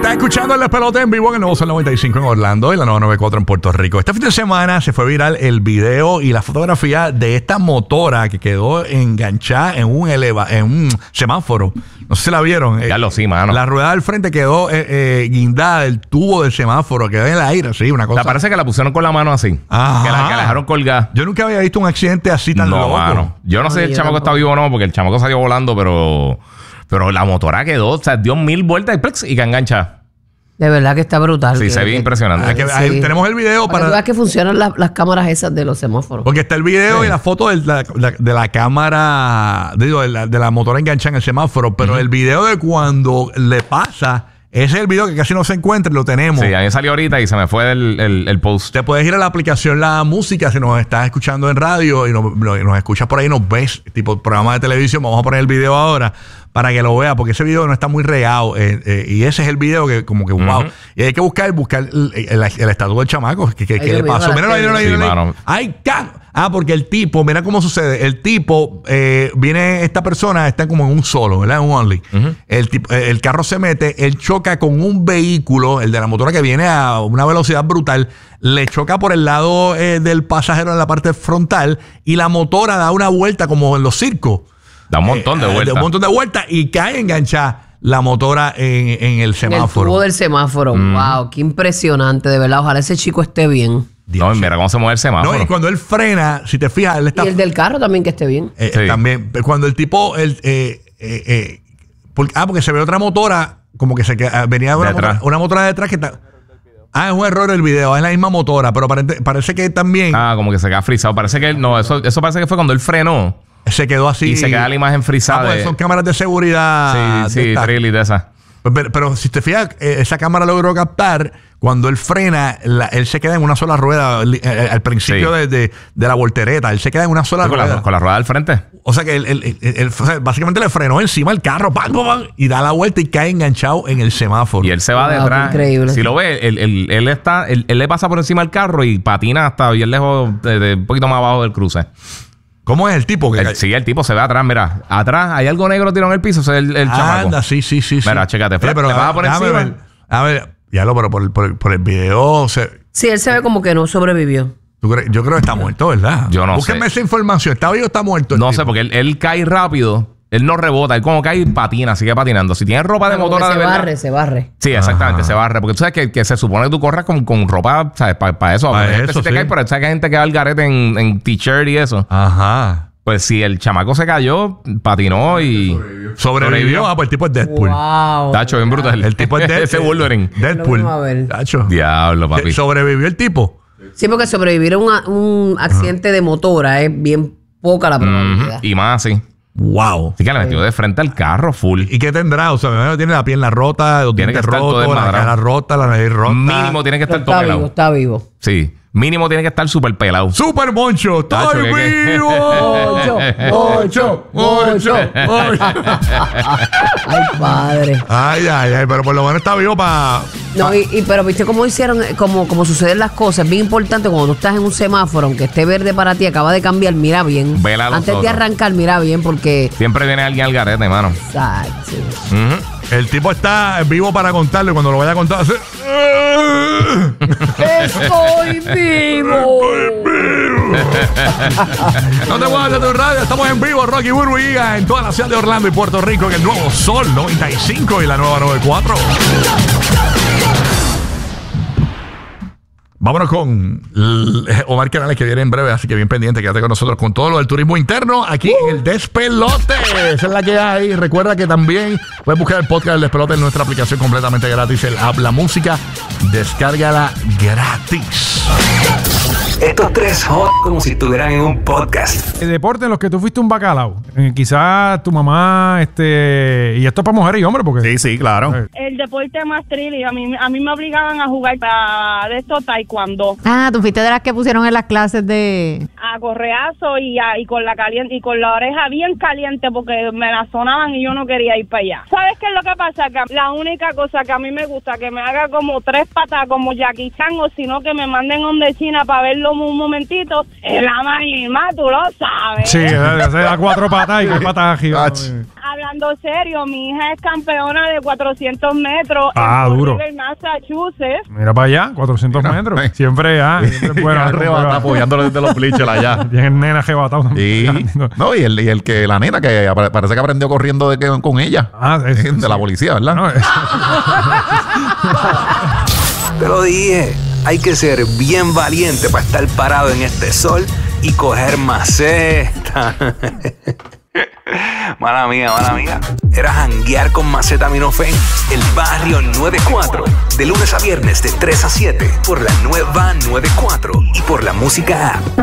Estás escuchando el despelote en vivo en el Nuevo Sol 95 en Orlando y la 994 en Puerto Rico. Este fin de semana se fue viral el video y la fotografía de esta motora que quedó enganchada en un semáforo. No sé si la vieron. Ya lo sí, mano. La rueda del frente quedó guindada del tubo del semáforo, quedó en el aire, sí, una cosa. O sea, parece que la pusieron con la mano así. Ajá. Que la dejaron colgada. Yo nunca había visto un accidente así tan loco. Mano. Yo no sé si el chamaco está vivo o no, porque el chamaco salió volando, pero la motora quedó, o sea, dio 1000 vueltas y que engancha. De verdad que está brutal. Sí, se ve impresionante. Sí. Tenemos el video para que veas que funcionan las cámaras esas de los semáforos. Porque está el video y la foto de la cámara, de la motora enganchada en el semáforo, pero el video de cuando le pasa, ese es el video que casi no se encuentra y lo tenemos. Sí, a mí salió ahorita y se me fue el post. Te puedes ir a la aplicación La Música si nos estás escuchando en radio y nos escuchas por ahí, nos ves, tipo programa de televisión. Vamos a poner el video ahora para que lo veas, porque ese video no está muy regado. Y ese es el video que como que wow. Y hay que buscar el estatuto del chamaco. ¿Qué le pasó? Míralo ahí. ¡Ay, porque el tipo, mira cómo sucede. El tipo, viene esta persona, está como en un solo, ¿verdad? Un only. El carro se mete, él choca con un vehículo, el de la motora que viene a una velocidad brutal, le choca por el lado del pasajero en la parte frontal y la motora da una vuelta como en los circos. Da un montón de vueltas. Un montón de vueltas y cae enganchada la motora en el semáforo. En el tubo del semáforo. Wow, qué impresionante, de verdad. Ojalá ese chico esté bien. No, mira cómo se mueve el semáforo. No, y cuando él frena, si te fijas, él está... Y el del carro también que esté bien. Sí. También. Cuando el tipo... porque se ve otra motora, como que venía una motora detrás que está... es un error el video, es la misma motora, pero parece que también... como que se queda frisado. Parece que no, eso parece que fue cuando él frenó. Se quedó así. Y se queda la imagen frisada. Pues son cámaras de seguridad. Sí, y de esas. Pero si te fijas, esa cámara logró captar cuando él frena, él se queda en una sola rueda al principio de la voltereta. Él se queda en una sola rueda. Con la rueda del frente. O sea que él básicamente le frenó encima el carro, ¡pam, pam, pam! Y da la vuelta y cae enganchado en el semáforo. Y él se va detrás. Increíble. Si lo ve, él le pasa por encima del carro y patina hasta bien lejos, un poquito más abajo del cruce. ¿Cómo es el tipo? Sí, el tipo se ve atrás, mira. Atrás hay algo negro tirado en el piso, ese es el chamaco. Anda, sí. Mira, chécate. Pero vas a poner encima. A ver, ya pero por el video... Sí, él se ve como que no sobrevivió. Yo creo que está muerto, ¿verdad? Yo no sé. Búsquenme esa información. ¿Está vivo o está muerto? No sé, porque él cae rápido. Él no rebota, él como cae y patina, sigue patinando. Si tienes ropa de motora de verdad... Se barre. Sí, exactamente, se barre. Porque tú sabes que se supone que tú corras con ropa, ¿sabes? Para eso. Si te caes, pero sabes que hay gente que va al garete en t-shirt y eso. Ajá. Pues si el chamaco se cayó, patinó y... Sobrevivió. Pues el tipo es Deadpool. Wow. Tacho, bien brutal. El tipo es ese Wolverine. Deadpool. Tacho. Diablo, papi. ¿Sobrevivió el tipo? Sí, porque sobrevivir a un accidente de motora es bien poca la probabilidad. Y más así. Wow. Así que le metió de frente al carro full. ¿Y qué tendrá? O sea, me imagino que tiene la pierna rota, los dientes rotos, la cara rota, la nariz rota. Mínimo tiene que estar todo pelado. Está vivo. Sí. Mínimo tiene que estar súper pelado. ¡Súper moncho! ¡Estoy vivo! ¡Moncho! Ay, padre. Ay, pero por lo menos está vivo para... No, pero viste cómo hicieron, como suceden las cosas. Es bien importante cuando tú estás en un semáforo, aunque esté verde para ti, acaba de cambiar, mira bien. Antes de arrancar, mira bien, porque... Siempre viene alguien al garete, mano. Exacto. El tipo está vivo para contarlo y cuando lo vaya a contar hace... ¡Estoy vivo! No te muevas de tu radio, estamos en vivo, Rocky Burbu y Giga, en toda la ciudad de Orlando y Puerto Rico, en el Nuevo Sol 95 y la nueva 94. Vámonos con Omar Canales, que viene en breve, así que bien pendiente, quédate con nosotros con todo lo del turismo interno aquí en el Despelote. Esa es la que hay. Recuerda que también puedes buscar el podcast del Despelote en nuestra aplicación completamente gratis, el app La Música. Descárgala gratis. Estos tres hot como si estuvieran en un podcast. El deporte en los que tú fuiste un bacalao. Quizás tu mamá, y esto es para mujeres y hombres, porque... Sí, claro. El deporte más thrilling, a mí me obligaban a jugar para de esto taekwondo. Tú fuiste de las que pusieron en las clases de... A correazo y con la caliente y con la oreja bien caliente porque me la sonaban y yo no quería ir para allá. ¿Sabes qué es lo que pasa? Que la única cosa que a mí me gusta que me haga como 3 patas como Jackie Chan o sino que me manden donde China para verlo detenerlo un momentito, es la misma, tú lo sabes. Sí, se da 4 patas y 4 patas gigantes. Hablando serio, mi hija es campeona de 400 metros duro. En Massachusetts. Mira para allá, 400 metros. Siempre es bueno. Apoyándolo desde los bleachers allá. Tienen nena arrebatado también. No, y el que la nena que parece que aprendió corriendo con ella. De la policía, ¿verdad? No, Te lo dije, hay que ser bien valiente para estar parado en este sol y coger maceta. Mala mía. Era janguear con Macetaminofen, el barrio 94. De lunes a viernes de 3 a 7 por la nueva 94 y por la música app.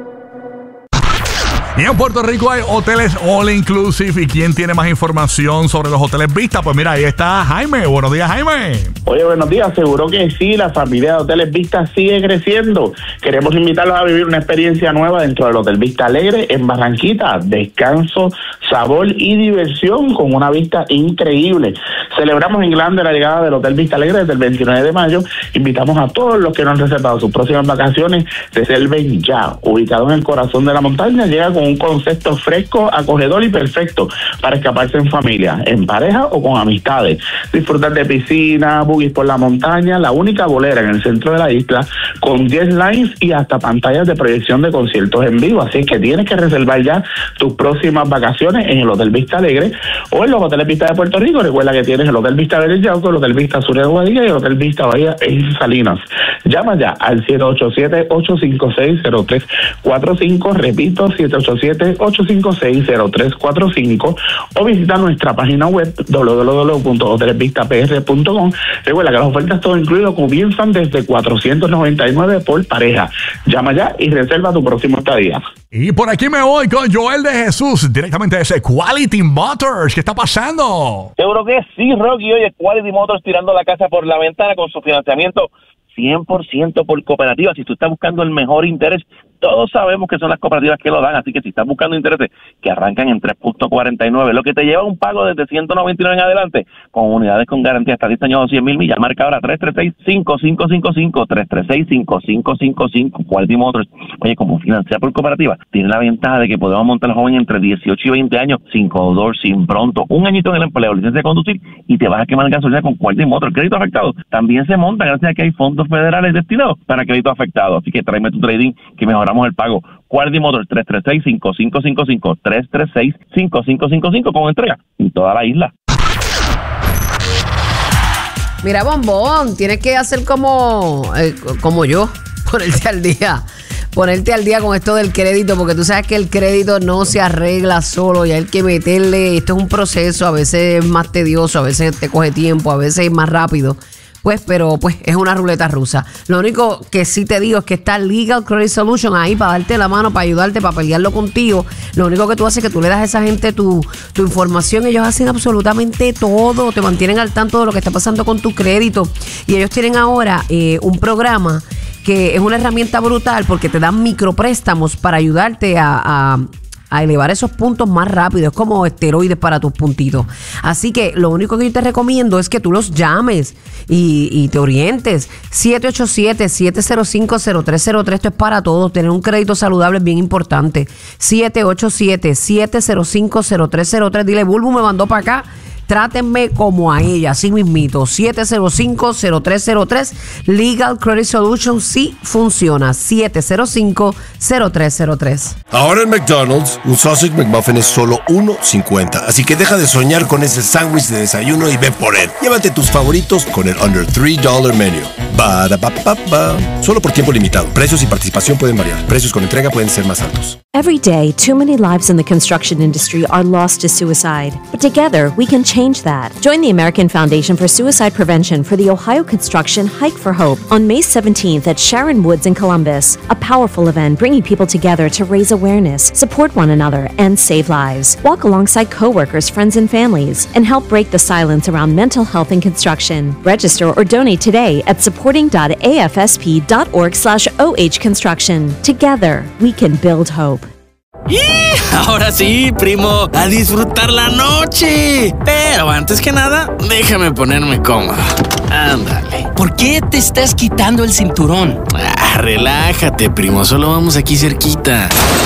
Y en Puerto Rico hay hoteles all inclusive. ¿Y quién tiene más información sobre los hoteles Vista? Pues mira, ahí está Jaime. Buenos días, Jaime. Oye, buenos días. Seguro que sí, la familia de Hoteles Vista sigue creciendo. Queremos invitarlos a vivir una experiencia nueva dentro del Hotel Vista Alegre en Barranquita. Descanso, sabor y diversión con una vista increíble. Celebramos en grande la llegada del Hotel Vista Alegre desde el 29 de mayo. Invitamos a todos los que no han reservado sus próximas vacaciones, reserven ya. Ubicado en el corazón de la montaña, llega con un concepto fresco, acogedor y perfecto para escaparse en familia, en pareja o con amistades. Disfrutar de piscina, buggies por la montaña, la única bolera en el centro de la isla, con 10 lines y hasta pantallas de proyección de conciertos en vivo. Así que tienes que reservar ya tus próximas vacaciones en el Hotel Vista Alegre o en los Hoteles Vista de Puerto Rico. Recuerda que tienes el Hotel Vista Vélez Yauco, el Hotel Vista Sur de Guadilla y el Hotel Vista Bahía en Salinas. Llama ya al 787-856-0345, repito, 787-856-0345 o visita nuestra página web www.hotelesvistapr.com. Recuerda que las ofertas todo incluido comienzan desde $499 por pareja. Llama ya y reserva tu próximo estadía. Y por aquí me voy con Joel de Jesús, directamente de ese Quality Motors. ¿Qué está pasando? Seguro que sí, Rocky. Oye, Quality Motors tirando la casa por la ventana con su financiamiento 100% por cooperativa. Si tú estás buscando el mejor interés, todos sabemos que son las cooperativas que lo dan, así que si estás buscando intereses que arrancan en 3.49, lo que te lleva a un pago desde 199 en adelante, con unidades con garantía hasta 10 años o 100,000 millas, marca ahora 336-5555, 336-5555, Quality Motors. Oye, como financiar por cooperativa, tiene la ventaja de que podemos montar al joven entre 18 y 20 años, sin codeudor, sin pronto, un añito en el empleo, licencia de conducir, y te vas a quemar gasolina con Quality Motors. Crédito afectado también se monta gracias a que hay fondos federales destinados para crédito afectado, así que tráeme tu trading que mejoramos el pago. Quality Motors 336-5555, 336-5555 con entrega en toda la isla. Mira, Bombón, tienes que hacer como yo, ponerte al día con esto del crédito, porque tú sabes que el crédito no se arregla solo y hay que meterle, esto es un proceso, a veces es más tedioso, a veces te coge tiempo, a veces es más rápido. Pero es una ruleta rusa. Lo único que sí te digo es que está Legal Credit Solution ahí para darte la mano, para ayudarte, para pelearlo contigo. Lo único que tú haces es que tú le das a esa gente tu información. Ellos hacen absolutamente todo, te mantienen al tanto de lo que está pasando con tu crédito. Y ellos tienen ahora un programa que es una herramienta brutal porque te dan micropréstamos para ayudarte a elevar esos puntos más rápido. Es como esteroides para tus puntitos. Así que lo único que yo te recomiendo es que tú los llames y te orientes. 787-705-0303. Esto es para todos. Tener un crédito saludable es bien importante. 787-705-0303. Dile, Bulbu me mandó para acá. Trátenme como a ella, así mismito. 705-0303. Legal Credit Solution sí funciona. 705-0303. Ahora en McDonald's, un Sausage McMuffin es solo $1.50. Así que deja de soñar con ese sándwich de desayuno y ve por él. Llévate tus favoritos con el Under $3 Menu. Ba-da-ba-ba-ba. Solo por tiempo limitado. Precios y participación pueden variar. Precios con entrega pueden ser más altos. Every day, too many lives in the construction industry are lost to suicide. But together, we can change that. Join the American Foundation for Suicide Prevention for the Ohio Construction Hike for Hope on May 17th at Sharon Woods in Columbus. A powerful event bringing people together to raise awareness, support one another, and save lives. Walk alongside coworkers, friends, and families, and help break the silence around mental health in construction. Register or donate today at supporting.afsp.org/ohconstruction. Together, we can build hope. ¡Y! Ahora sí, primo, a disfrutar la noche. Pero antes que nada, déjame ponerme cómodo. Ándale. ¿Por qué te estás quitando el cinturón? Relájate, primo. Solo vamos aquí cerquita.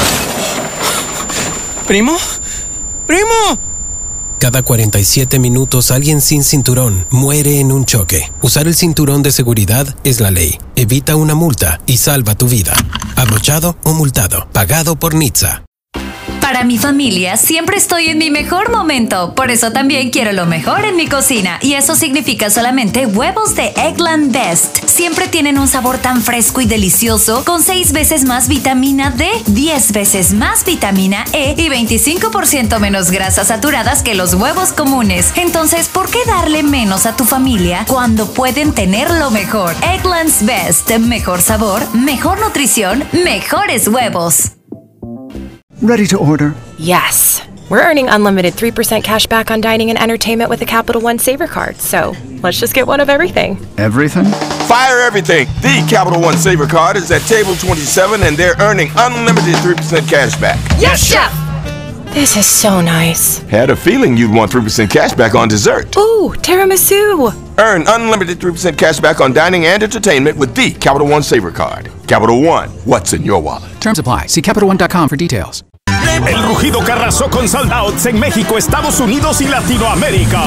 ¿Primo? ¡Primo! Cada 47 minutos alguien sin cinturón muere en un choque. Usar el cinturón de seguridad es la ley. Evita una multa y salva tu vida. Abrochado o multado. Pagado por NHTSA. Para mi familia siempre estoy en mi mejor momento, por eso también quiero lo mejor en mi cocina y eso significa solamente huevos de Eggland Best. Siempre tienen un sabor tan fresco y delicioso con 6 veces más vitamina D, 10 veces más vitamina E y 25% menos grasas saturadas que los huevos comunes. Entonces, ¿por qué darle menos a tu familia cuando pueden tener lo mejor? Eggland's Best, mejor sabor, mejor nutrición, mejores huevos. Ready to order? Yes. We're earning unlimited 3% cash back on dining and entertainment with the Capital One Saver Card, so let's just get one of everything. Everything? Fire everything! The Capital One Saver Card is at table 27 and they're earning unlimited 3% cash back. Yes, Chef! This is so nice. Had a feeling you'd want 3% cash back on dessert. Ooh, tiramisu! Earn unlimited 3% cash back on dining and entertainment with the Capital One Saver Card. Capital One, what's in your wallet? Terms apply. See CapitalOne.com for details. El rugido que arrasó con sold outs en México, Estados Unidos y Latinoamérica.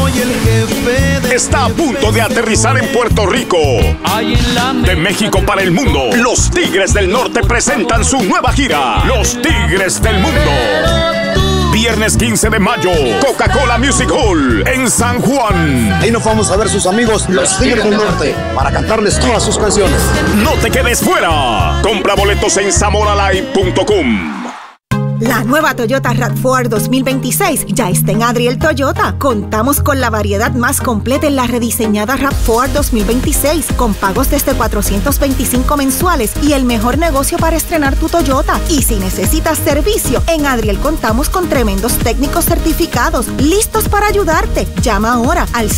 Está a punto de aterrizar en Puerto Rico. De México para el mundo, los Tigres del Norte presentan su nueva gira. Los Tigres del Mundo. Viernes 15 de mayo, Coca-Cola Music Hall en San Juan. Ahí nos vamos a ver sus amigos, los Tigres del Norte, para cantarles todas sus canciones. No te quedes fuera. Compra boletos en zamoralive.com. La nueva Toyota RAV4 2026 ya está en Adriel Toyota. Contamos con la variedad más completa en la rediseñada RAV4 2026, con pagos desde $425 mensuales y el mejor negocio para estrenar tu Toyota. Y si necesitas servicio, en Adriel contamos con tremendos técnicos certificados, listos para ayudarte. Llama ahora al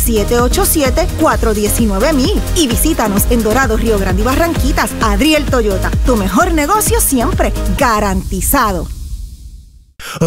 787-419-1000 y visítanos en Dorado, Río Grande y Barranquitas. Adriel Toyota, tu mejor negocio siempre, garantizado.